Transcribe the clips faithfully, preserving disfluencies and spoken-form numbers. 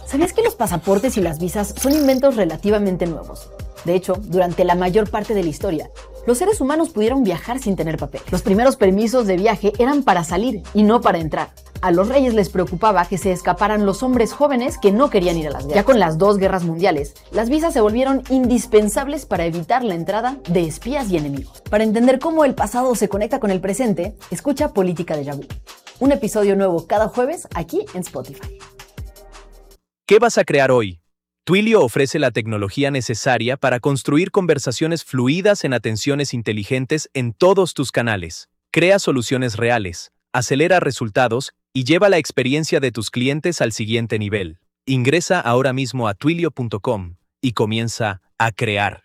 ¿Sabías que los pasaportes y las visas son inventos relativamente nuevos? De hecho, durante la mayor parte de la historia, los seres humanos pudieron viajar sin tener papel. Los primeros permisos de viaje eran para salir y no para entrar. A los reyes les preocupaba que se escaparan los hombres jóvenes que no querían ir a las guerras. Ya con las dos guerras mundiales, las visas se volvieron indispensables para evitar la entrada de espías y enemigos. Para entender cómo el pasado se conecta con el presente, escucha Política Déjà Vu. Un episodio nuevo cada jueves aquí en Spotify. ¿Qué vas a crear hoy? Twilio ofrece la tecnología necesaria para construir conversaciones fluidas en atenciones inteligentes en todos tus canales. Crea soluciones reales, acelera resultados y lleva la experiencia de tus clientes al siguiente nivel. Ingresa ahora mismo a twilio punto com y comienza a crear.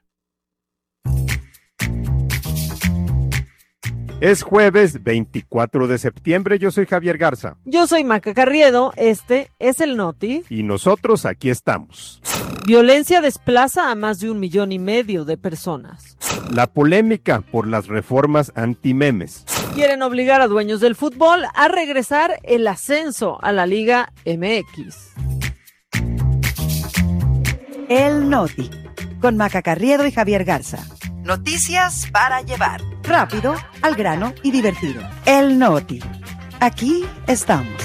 Es jueves veinticuatro de septiembre, yo soy Javier Garza. Yo soy Maca Carriedo, este es el Noti. Y nosotros aquí estamos. Violencia desplaza a más de un millón y medio de personas. La polémica por las reformas antimemes. Quieren obligar a dueños del fútbol a regresar el ascenso a la Liga M X. El Noti, con Maca Carriedo y Javier Garza. Noticias para llevar. Rápido, al grano y divertido. El Noti. Aquí estamos.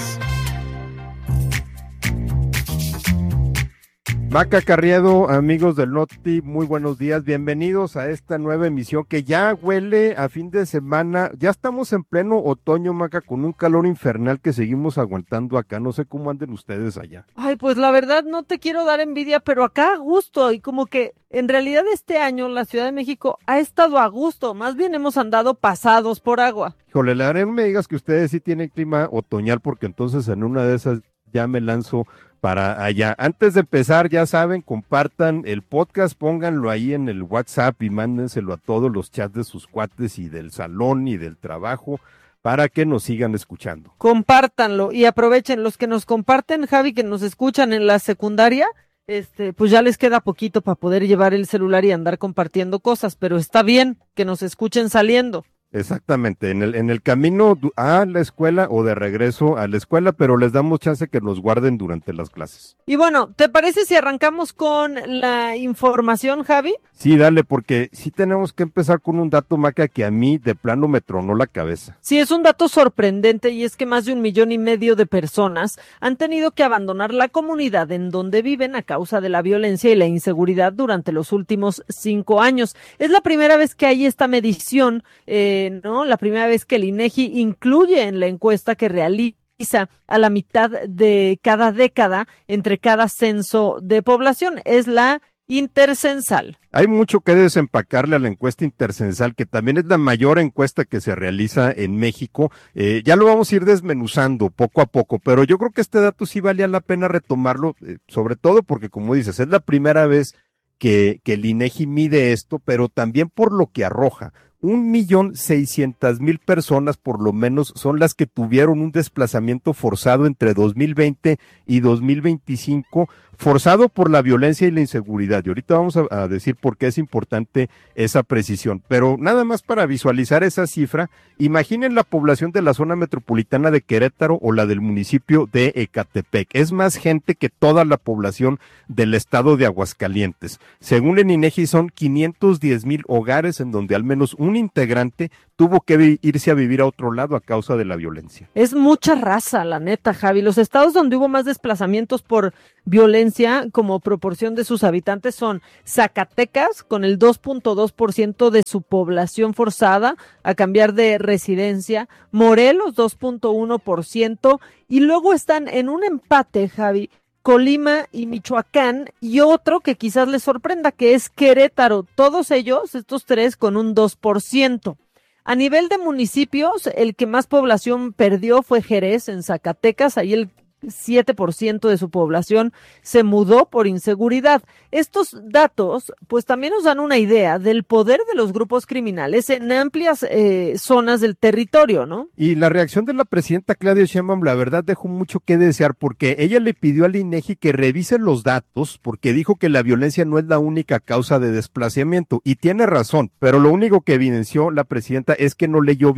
Maca Carriedo, amigos del Noti, muy buenos días, bienvenidos a esta nueva emisión que ya huele a fin de semana. Ya estamos en pleno otoño, Maca, con un calor infernal que seguimos aguantando acá. No sé cómo anden ustedes allá. Ay, pues la verdad no te quiero dar envidia, pero acá a gusto, y como que en realidad este año la Ciudad de México ha estado a gusto, más bien hemos andado pasados por agua. Híjole, la verdad no me digas que ustedes sí tienen clima otoñal, porque entonces en una de esas ya me lanzo para allá. Antes de empezar, ya saben, compartan el podcast, pónganlo ahí en el WhatsApp y mándenselo a todos los chats de sus cuates y del salón y del trabajo para que nos sigan escuchando. Compártanlo y aprovechen los que nos comparten, Javi, que nos escuchan en la secundaria, este, pues ya les queda poquito para poder llevar el celular y andar compartiendo cosas, pero está bien que nos escuchen saliendo. Exactamente, en el en el camino a la escuela o de regreso a la escuela, pero les damos chance que nos guarden durante las clases. Y bueno, ¿te parece si arrancamos con la información, Javi? Sí, dale, porque sí tenemos que empezar con un dato, Maca, que a mí de plano me tronó la cabeza. Sí, es un dato sorprendente y es que más de un millón y medio de personas han tenido que abandonar la comunidad en donde viven a causa de la violencia y la inseguridad durante los últimos cinco años. Es la primera vez que hay esta medición, eh, ¿no? La primera vez que el INEGI incluye en la encuesta que realiza a la mitad de cada década entre cada censo de población. Es la intercensal. Hay mucho que desempacarle a la encuesta intercensal, que también es la mayor encuesta que se realiza en México. Eh, ya lo vamos a ir desmenuzando poco a poco, pero yo creo que este dato sí valía la pena retomarlo, eh, sobre todo porque, como dices, es la primera vez que, que el INEGI mide esto, pero también por lo que arroja. Un millón seiscientas mil personas por lo menos son las que tuvieron un desplazamiento forzado entre dos mil veinte y dos mil veinticinco, forzado por la violencia y la inseguridad. Y ahorita vamos a, a decir por qué es importante esa precisión. Pero nada más para visualizar esa cifra, imaginen la población de la zona metropolitana de Querétaro o la del municipio de Ecatepec. Es más gente que toda la población del estado de Aguascalientes. Según el INEGI son quinientos diez mil hogares en donde al menos un un integrante tuvo que vi- irse a vivir a otro lado a causa de la violencia. Es mucha raza, la neta, Javi. Los estados donde hubo más desplazamientos por violencia como proporción de sus habitantes son Zacatecas, con el dos punto dos por ciento de su población forzada a cambiar de residencia, Morelos, dos punto uno por ciento, y luego están en un empate, Javi, Colima y Michoacán, y otro que quizás les sorprenda, que es Querétaro. Todos ellos, estos tres, con un dos por ciento. A nivel de municipios, el que más población perdió fue Jerez, en Zacatecas. Ahí el siete por ciento de su población se mudó por inseguridad. Estos datos pues también nos dan una idea del poder de los grupos criminales en amplias eh, zonas del territorio, ¿no? Y la reacción de la presidenta Claudia Sheinbaum, la verdad, dejó mucho que desear, porque ella le pidió al INEGI que revise los datos, porque dijo que la violencia no es la única causa de desplazamiento, y tiene razón, pero lo único que evidenció la presidenta es que no leyó bien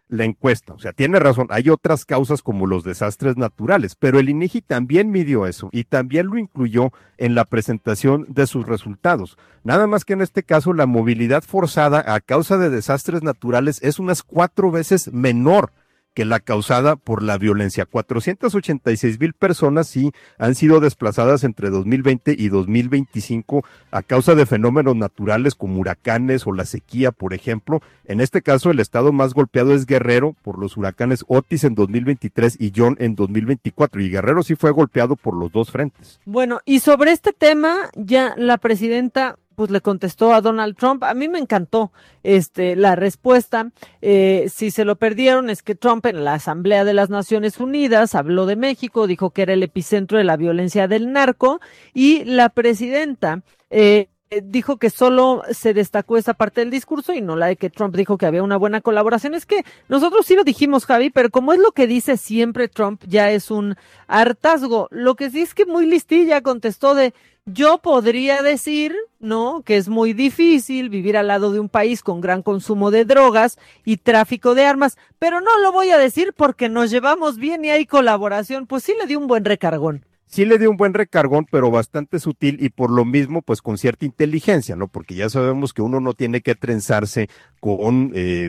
la encuesta. O sea, tiene razón, hay otras causas como los desastres naturales, pero el INEGI también midió eso y también lo incluyó en la presentación de sus resultados. Nada más que en este caso la movilidad forzada a causa de desastres naturales es unas cuatro veces menor que la causada por la violencia. cuatrocientas ochenta y seis mil personas sí han sido desplazadas entre dos mil veinte y dos mil veinticinco a causa de fenómenos naturales como huracanes o la sequía, por ejemplo. En este caso, el estado más golpeado es Guerrero por los huracanes Otis en dos mil veintitrés y John en dos mil veinticuatro, y Guerrero sí fue golpeado por los dos frentes. Bueno, y sobre este tema, ya la presidenta pues le contestó a Donald Trump. A mí me encantó este la respuesta. Eh, si se lo perdieron, es que Trump en la Asamblea de las Naciones Unidas habló de México, dijo que era el epicentro de la violencia del narco, y la presidenta eh, dijo que solo se destacó esa parte del discurso y no la de que Trump dijo que había una buena colaboración. Es que nosotros sí lo dijimos, Javi, pero como es lo que dice siempre Trump, ya es un hartazgo. Lo que sí es que muy listilla contestó de: yo podría decir, ¿no?, que es muy difícil vivir al lado de un país con gran consumo de drogas y tráfico de armas, pero no lo voy a decir porque nos llevamos bien y hay colaboración. Pues sí le dio un buen recargón. Sí le dio un buen recargón, pero bastante sutil y por lo mismo, pues con cierta inteligencia, ¿no? Porque ya sabemos que uno no tiene que trenzarse con eh,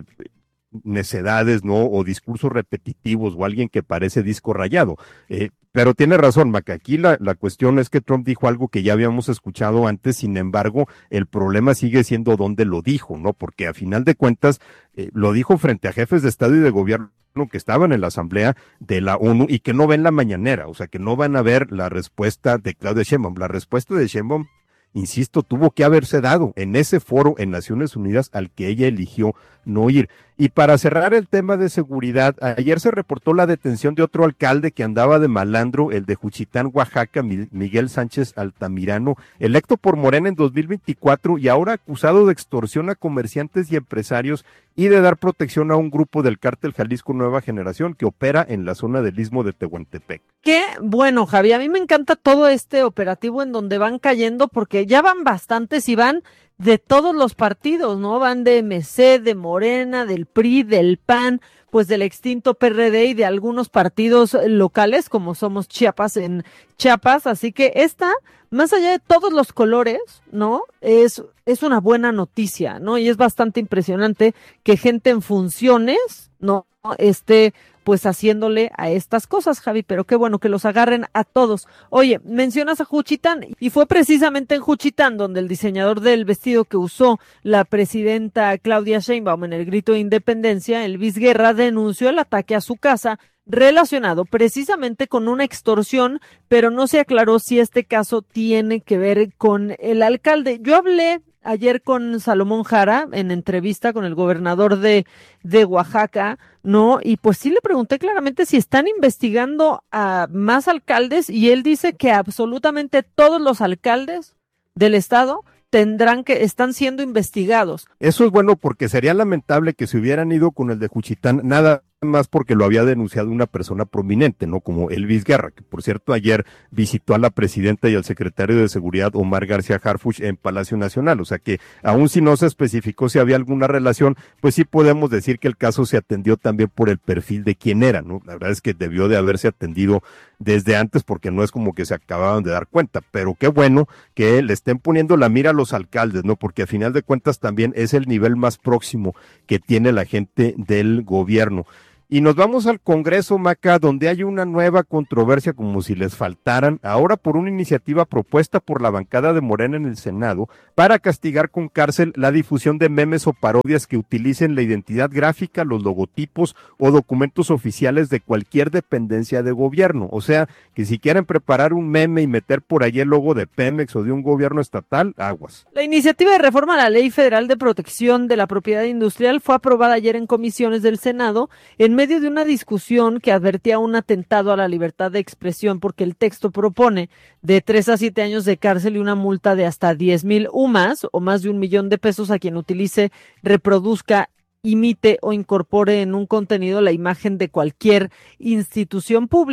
necedades, ¿no? O discursos repetitivos o alguien que parece disco rayado. Eh, pero tiene razón, Maca, aquí la, la cuestión es que Trump dijo algo que ya habíamos escuchado antes, sin embargo, el problema sigue siendo dónde lo dijo, ¿no? Porque a final de cuentas, eh, lo dijo frente a jefes de Estado y de gobierno que estaban en la Asamblea de la ONU y que no ven la mañanera, o sea, que no van a ver la respuesta de Claudia Sheinbaum. La respuesta de Sheinbaum, insisto, tuvo que haberse dado en ese foro en Naciones Unidas al que ella eligió no ir. Y para cerrar el tema de seguridad, ayer se reportó la detención de otro alcalde que andaba de malandro, el de Juchitán, Oaxaca, Miguel Sánchez Altamirano, electo por Morena en dos mil veinticuatro y ahora acusado de extorsión a comerciantes y empresarios y de dar protección a un grupo del cártel Jalisco Nueva Generación que opera en la zona del Istmo de Tehuantepec. Qué bueno, Javi, a mí me encanta todo este operativo en donde van cayendo, porque ya van bastantes y van de todos los partidos, ¿no? Van de M C, de Morena, del P R I, del P A N, pues del extinto P R D y de algunos partidos locales como Somos Chiapas en Chiapas, así que esta, más allá de todos los colores, ¿no? Es, es una buena noticia, ¿no? Y es bastante impresionante que gente en funciones, ¿no?, esté pues haciéndole a estas cosas, Javi, pero qué bueno que los agarren a todos. Oye, mencionas a Juchitán, y fue precisamente en Juchitán donde el diseñador del vestido que usó la presidenta Claudia Sheinbaum en el grito de independencia, Elvis Guerra, denunció el ataque a su casa relacionado precisamente con una extorsión, pero no se aclaró si este caso tiene que ver con el alcalde. Yo hablé ayer con Salomón Jara en entrevista con el gobernador de, de Oaxaca, ¿no? Y pues sí le pregunté claramente si están investigando a más alcaldes y él dice que absolutamente todos los alcaldes del estado tendrán que, están siendo investigados. Eso es bueno porque sería lamentable que se hubieran ido con el de Juchitán, nada más porque lo había denunciado una persona prominente, ¿no? Como Elvis Guerra, que por cierto ayer visitó a la presidenta y al secretario de Seguridad, Omar García Harfuch, en Palacio Nacional, o sea que aun si no se especificó si había alguna relación, pues sí podemos decir que el caso se atendió también por el perfil de quién era, ¿no? La verdad es que debió de haberse atendido desde antes porque no es como que se acababan de dar cuenta, pero qué bueno que le estén poniendo la mira a los alcaldes, ¿no? Porque a final de cuentas también es el nivel más próximo que tiene la gente del gobierno. Y nos vamos al Congreso, Maca, donde hay una nueva controversia como si les faltaran, ahora por una iniciativa propuesta por la bancada de Morena en el Senado para castigar con cárcel la difusión de memes o parodias que utilicen la identidad gráfica, los logotipos o documentos oficiales de cualquier dependencia de gobierno. O sea, que si quieren preparar un meme y meter por allí el logo de Pemex o de un gobierno estatal, aguas. La iniciativa de reforma a la Ley Federal de Protección de la Propiedad Industrial fue aprobada ayer en comisiones del Senado en medio de una discusión que advertía un atentado a la libertad de expresión, porque el texto propone de tres a siete años de cárcel y una multa de hasta diez mil U M A S o más de un millón de pesos a quien utilice, reproduzca, imite o incorpore en un contenido la imagen de cualquier institución pública.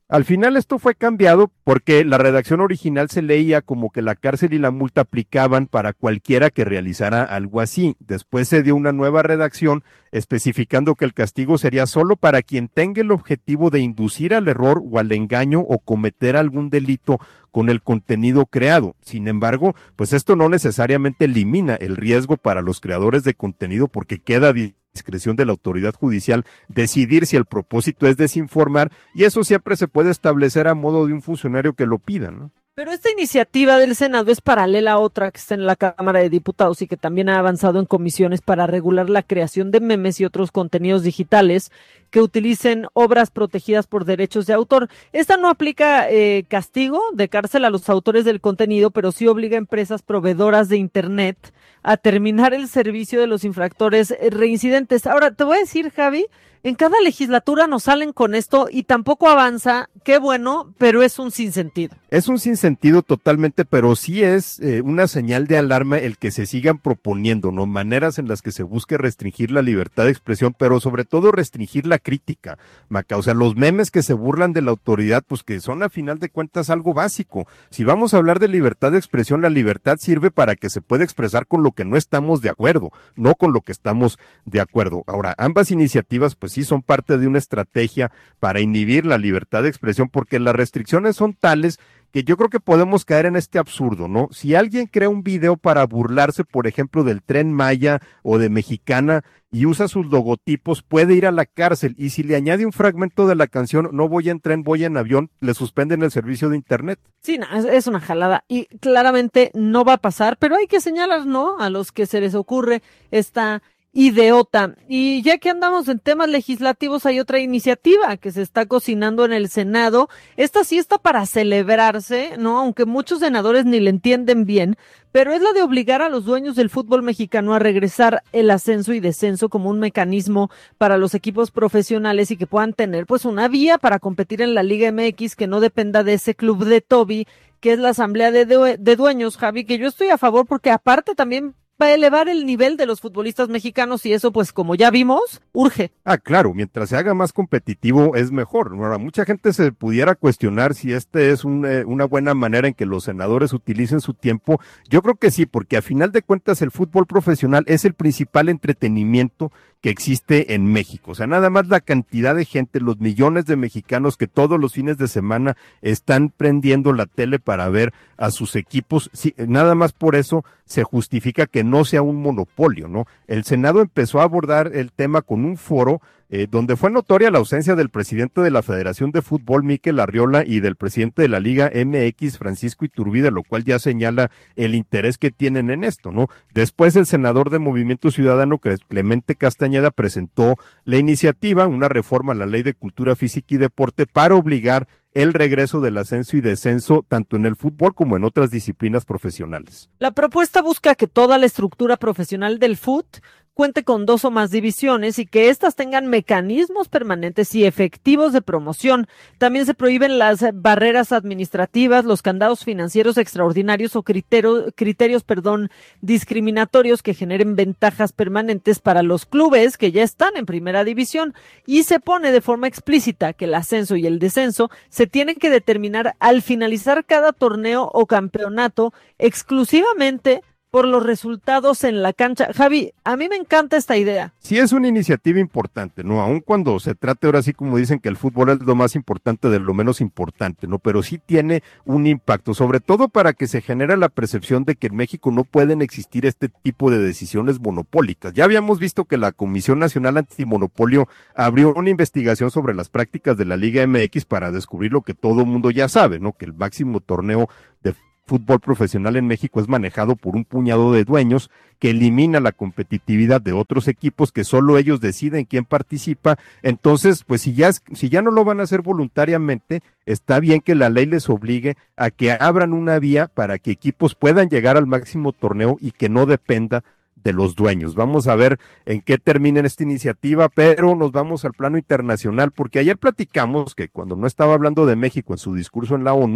Al final esto fue cambiado porque la redacción original se leía como que la cárcel y la multa aplicaban para cualquiera que realizara algo así. Después se dio una nueva redacción especificando que el castigo sería solo para quien tenga el objetivo de inducir al error o al engaño o cometer algún delito con el contenido creado. Sin embargo, pues esto no necesariamente elimina el riesgo para los creadores de contenido porque queda a discreción de la autoridad judicial decidir si el propósito es desinformar, y eso siempre se puede establecer a modo de un funcionario que lo pida, ¿no? Pero esta iniciativa del Senado es paralela a otra que está en la Cámara de Diputados y que también ha avanzado en comisiones para regular la creación de memes y otros contenidos digitales que utilicen obras protegidas por derechos de autor. Esta no aplica eh, castigo de cárcel a los autores del contenido, pero sí obliga a empresas proveedoras de Internet a terminar el servicio de los infractores reincidentes. Ahora, te voy a decir, Javi, en cada legislatura nos salen con esto y tampoco avanza. Qué bueno, pero es un sinsentido. Es un sinsentido totalmente, pero sí es eh, una señal de alarma el que se sigan proponiendo, ¿no? Maneras en las que se busque restringir la libertad de expresión, pero sobre todo restringir la crítica, Maca. O sea, los memes que se burlan de la autoridad, pues que son a final de cuentas algo básico. Si vamos a hablar de libertad de expresión, la libertad sirve para que se pueda expresar con lo que no estamos de acuerdo, no con lo que estamos de acuerdo. Ahora, ambas iniciativas, pues sí son parte de una estrategia para inhibir la libertad de expresión, porque las restricciones son tales que yo creo que podemos caer en este absurdo, ¿no? Si alguien crea un video para burlarse, por ejemplo, del Tren Maya o de Mexicana y usa sus logotipos, puede ir a la cárcel, y si le añade un fragmento de la canción "no voy en tren, voy en avión", le suspenden el servicio de internet. Sí, no, es una jalada y claramente no va a pasar, pero hay que señalar, ¿no?, a los que se les ocurre esta idiota. Y ya que andamos en temas legislativos, hay otra iniciativa que se está cocinando en el Senado. Esta sí está para celebrarse, ¿no? Aunque muchos senadores ni le entienden bien, pero es la de obligar a los dueños del fútbol mexicano a regresar el ascenso y descenso como un mecanismo para los equipos profesionales y que puedan tener pues una vía para competir en la Liga M X que no dependa de ese club de Toby, que es la asamblea de, de, de dueños, Javi, que yo estoy a favor porque aparte también va a elevar el nivel de los futbolistas mexicanos y eso, pues, como ya vimos, urge. Ah, claro, mientras se haga más competitivo es mejor. Ahora, mucha gente se pudiera cuestionar si este es un, eh, una buena manera en que los senadores utilicen su tiempo. Yo creo que sí, porque a final de cuentas el fútbol profesional es el principal entretenimiento que existe en México. O sea, nada más la cantidad de gente, los millones de mexicanos que todos los fines de semana están prendiendo la tele para ver a sus equipos, sí, nada más por eso se justifica que no sea un monopolio, ¿no? El Senado empezó a abordar el tema con un foro eh, donde fue notoria la ausencia del presidente de la Federación de Fútbol, Mikel Arriola, y del presidente de la Liga M X, Francisco Iturbide, lo cual ya señala el interés que tienen en esto, ¿no? Después el senador de Movimiento Ciudadano, Clemente Castañeda, presentó la iniciativa, una reforma a la Ley de Cultura Física y Deporte para obligar el regreso del ascenso y descenso tanto en el fútbol como en otras disciplinas profesionales. La propuesta busca que toda la estructura profesional del fútbol cuente con dos o más divisiones y que éstas tengan mecanismos permanentes y efectivos de promoción. También se prohíben las barreras administrativas, los candados financieros extraordinarios o criterio, criterios, perdón, discriminatorios que generen ventajas permanentes para los clubes que ya están en primera división, y se pone de forma explícita que el ascenso y el descenso se tienen que determinar al finalizar cada torneo o campeonato exclusivamente por los resultados en la cancha. Javi, a mí me encanta esta idea. Sí, es una iniciativa importante, ¿no? Aun cuando se trate ahora sí, como dicen, que el fútbol es lo más importante de lo menos importante, ¿no? Pero sí tiene un impacto, sobre todo para que se genere la percepción de que en México no pueden existir este tipo de decisiones monopólicas. Ya habíamos visto que la Comisión Nacional Antimonopolio abrió una investigación sobre las prácticas de la Liga M X para descubrir lo que todo el mundo ya sabe, ¿no? Que el máximo torneo de fútbol profesional en México es manejado por un puñado de dueños que elimina la competitividad de otros equipos que solo ellos deciden quién participa. Entonces, pues si ya, es, si ya no lo van a hacer voluntariamente, está bien que la ley les obligue a que abran una vía para que equipos puedan llegar al máximo torneo y que no dependa de los dueños. Vamos a ver en qué termina esta iniciativa, pero nos vamos al plano internacional, porque ayer platicamos que cuando no estaba hablando de México en su discurso en la ONU,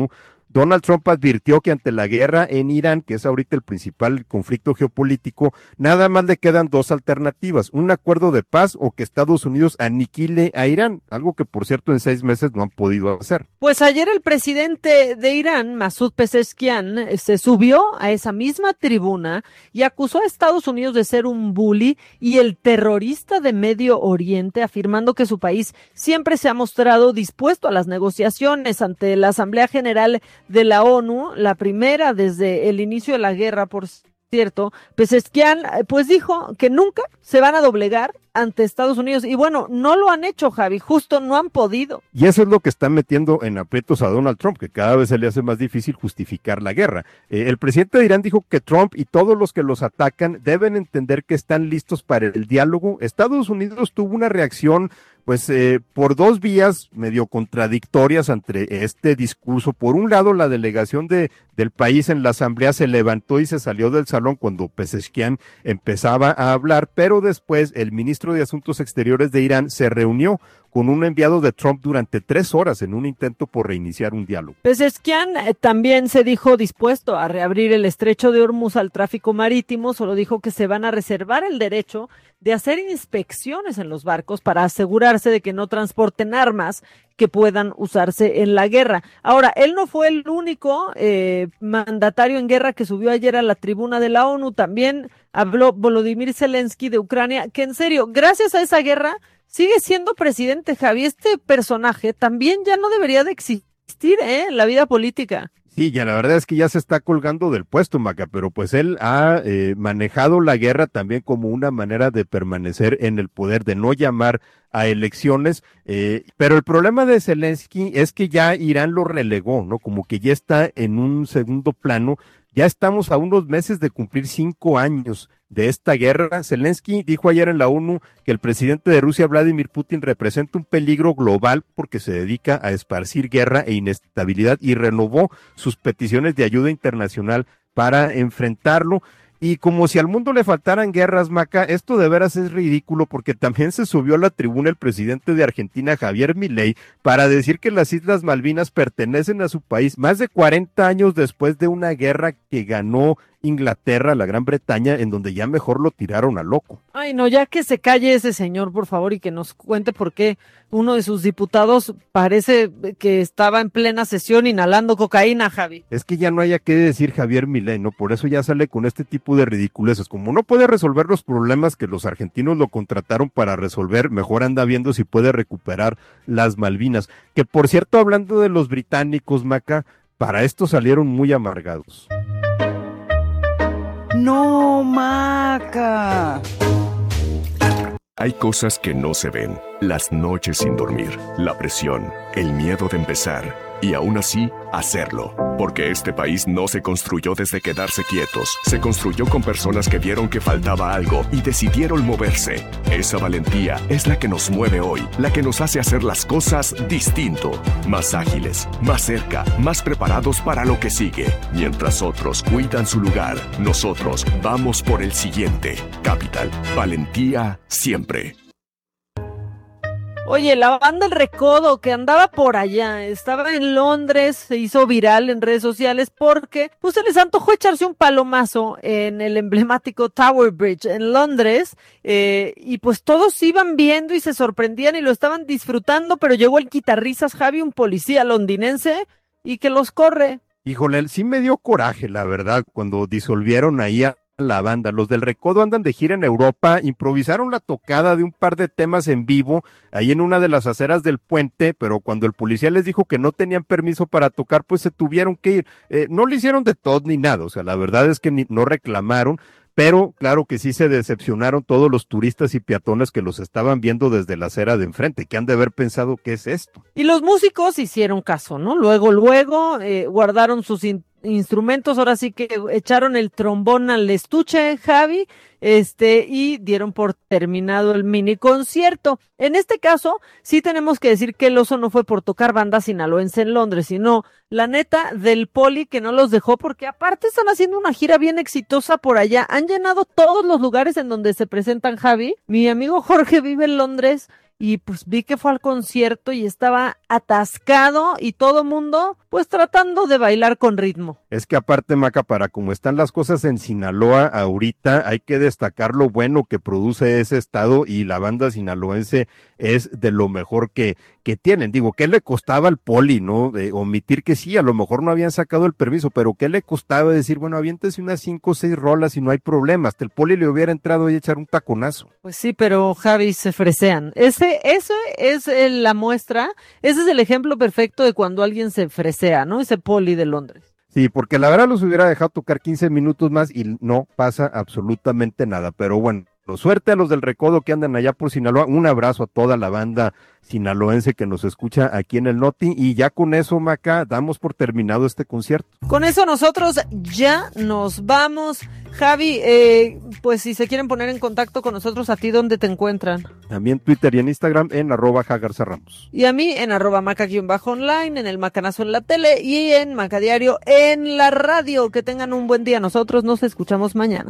Donald Trump advirtió que ante la guerra en Irán, que es ahorita el principal conflicto geopolítico, nada más le quedan dos alternativas, un acuerdo de paz o que Estados Unidos aniquile a Irán, algo que por cierto en seis meses no han podido hacer. Pues ayer el presidente de Irán, Masoud Pezeshkian, se subió a esa misma tribuna y acusó a Estados Unidos de ser un bully y el terrorista de Medio Oriente, afirmando que su país siempre se ha mostrado dispuesto a las negociaciones ante la Asamblea General de la ONU, la primera desde el inicio de la guerra, por cierto. Pezeshkian pues dijo que nunca se van a doblegar ante Estados Unidos y bueno, no lo han hecho, Javi, justo no han podido. Y eso es lo que está metiendo en aprietos a Donald Trump, que cada vez se le hace más difícil justificar la guerra. Eh, el presidente de Irán dijo que Trump y todos los que los atacan deben entender que están listos para el diálogo. Estados Unidos tuvo una reacción pues eh, por dos vías medio contradictorias ante este discurso. Por un lado, la delegación de del país en la asamblea se levantó y se salió del salón cuando Pezeshkian empezaba a hablar, pero después el ministro de Asuntos Exteriores de Irán se reunió con un enviado de Trump durante tres horas en un intento por reiniciar un diálogo. Pezeshkian eh, también se dijo dispuesto a reabrir el estrecho de Hormuz al tráfico marítimo, solo dijo que se van a reservar el derecho de hacer inspecciones en los barcos para asegurarse de que no transporten armas que puedan usarse en la guerra. Ahora, él no fue el único eh, mandatario en guerra que subió ayer a la tribuna de la ONU, también habló Volodymyr Zelensky de Ucrania, que en serio, gracias a esa guerra, sigue siendo presidente, Javi. Este personaje también ya no debería de existir ¿eh? en la vida política. Sí, ya la verdad es que ya se está colgando del puesto, Maca, pero pues él ha eh, manejado la guerra también como una manera de permanecer en el poder, de no llamar a elecciones, eh, pero el problema de Zelensky es que ya Irán lo relegó, ¿no? Como que ya está en un segundo plano. Ya estamos a unos meses de cumplir cinco años de esta guerra. Zelensky dijo ayer en la ONU que el presidente de Rusia, Vladimir Putin, representa un peligro global porque se dedica a esparcir guerra e inestabilidad y renovó sus peticiones de ayuda internacional para enfrentarlo. Y como si al mundo le faltaran guerras, Maca, esto de veras es ridículo porque también se subió a la tribuna el presidente de Argentina, Javier Milei, para decir que las Islas Malvinas pertenecen a su país más de cuarenta años después de una guerra que ganó Inglaterra, la Gran Bretaña, en donde ya mejor lo tiraron a loco. Ay, no, ya que se calle ese señor, por favor, y que nos cuente por qué uno de sus diputados parece que estaba en plena sesión inhalando cocaína, Javi. Es que ya no haya que decir Javier Milei, ¿no? Por eso ya sale con este tipo de ridiculeces. Como no puede resolver los problemas que los argentinos lo contrataron para resolver, mejor anda viendo si puede recuperar las Malvinas. Que por cierto, hablando de los británicos, Maca, para esto salieron muy amargados. No, Maca. Hay cosas que no se ven, las noches sin dormir, la presión, el miedo de empezar y aún así hacerlo. Porque este país no se construyó desde quedarse quietos, se construyó con personas que vieron que faltaba algo y decidieron moverse. Esa valentía es la que nos mueve hoy, la que nos hace hacer las cosas distinto, más ágiles, más cerca, más preparados para lo que sigue. Mientras otros cuidan su lugar, nosotros vamos por el siguiente. Capital, valentía siempre. Oye, la banda El Recodo que andaba por allá, estaba en Londres, se hizo viral en redes sociales porque pues se les antojó echarse un palomazo en el emblemático Tower Bridge en Londres eh, y pues todos iban viendo y se sorprendían y lo estaban disfrutando, pero llegó el guitarrizas Javi, un policía londinense, y que los corre. Híjole, sí me dio coraje, la verdad, cuando disolvieron ahí a la banda. Los del Recodo andan de gira en Europa, improvisaron la tocada de un par de temas en vivo ahí en una de las aceras del puente, pero cuando el policía les dijo que no tenían permiso para tocar, pues se tuvieron que ir. Eh, no le hicieron de todo ni nada, o sea, la verdad es que ni, no reclamaron, pero claro que sí se decepcionaron todos los turistas y peatones que los estaban viendo desde la acera de enfrente, que han de haber pensado ¿qué es esto? Y los músicos hicieron caso, ¿no? Luego, luego eh, guardaron sus in- instrumentos, ahora sí que echaron el trombón al estuche, Javi, este, y dieron por terminado el mini concierto. En este caso, sí tenemos que decir que el oso no fue por tocar banda sinaloense en Londres, sino la neta del poli que no los dejó, porque aparte están haciendo una gira bien exitosa por allá, han llenado todos los lugares en donde se presentan, Javi. Mi amigo Jorge vive en Londres y pues vi que fue al concierto y estaba atascado y todo mundo pues tratando de bailar con ritmo. Es que aparte, Maca, para como están las cosas en Sinaloa ahorita, hay que destacar lo bueno que produce ese estado y la banda sinaloense es de lo mejor que, que tienen. Digo, ¿qué le costaba al Poli, no? De omitir que sí, a lo mejor no habían sacado el permiso, pero ¿qué le costaba decir, bueno, aviéntese unas cinco o seis rolas y no hay problema? Hasta el Poli le hubiera entrado y echar un taconazo. Pues sí, pero Javi, se fresean. Ese, ese es el, la muestra, ese es el ejemplo perfecto de cuando alguien se fresea, ¿no? Ese Poli de Londres. Sí, porque la verdad los hubiera dejado tocar quince minutos más y no pasa absolutamente nada, pero bueno, suerte a los del Recodo que andan allá por Sinaloa, un abrazo a toda la banda sinaloense que nos escucha aquí en el Noti, y ya con eso, Maca, damos por terminado este concierto. Con eso nosotros ya nos vamos. Javi, eh, pues si se quieren poner en contacto con nosotros, ¿a ti dónde te encuentran? También Twitter y en Instagram en arroba Jagarza Ramos. Y a mí en arroba maca-online, en el Macanazo en la tele y en Macadiario en la radio. Que tengan un buen día. Nosotros nos escuchamos mañana.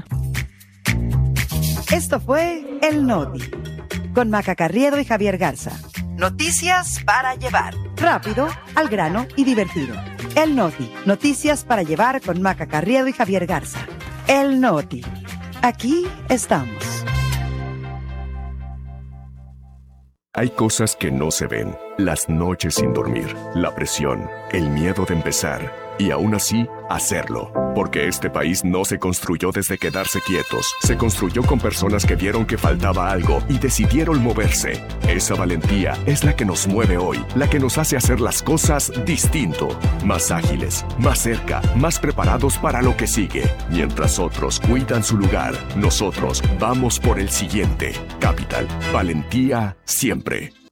Esto fue El Noti, con Maca Carriedo y Javier Garza. Noticias para llevar. Rápido, al grano y divertido. El Noti, noticias para llevar con Maca Carriedo y Javier Garza. El Noti. Aquí estamos. Hay cosas que no se ven. Las noches sin dormir, la presión, el miedo de empezar y aún así hacerlo. Porque este país no se construyó desde quedarse quietos. Se construyó con personas que vieron que faltaba algo y decidieron moverse. Esa valentía es la que nos mueve hoy, la que nos hace hacer las cosas distinto. Más ágiles, más cerca, más preparados para lo que sigue. Mientras otros cuidan su lugar, nosotros vamos por el siguiente. Capital, valentía siempre.